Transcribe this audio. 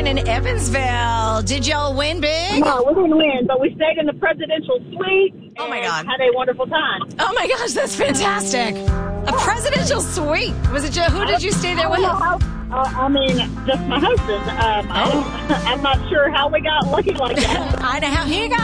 Ryan in Evansville. Did y'all win big? No, we didn't win, but we stayed in the presidential suite. Oh, my and God. Had a wonderful time. Oh, my gosh, that's fantastic. A presidential suite. Was it who did you stay there with? I mean, just my husband. I'm not sure how we got lucky like that. I know how he got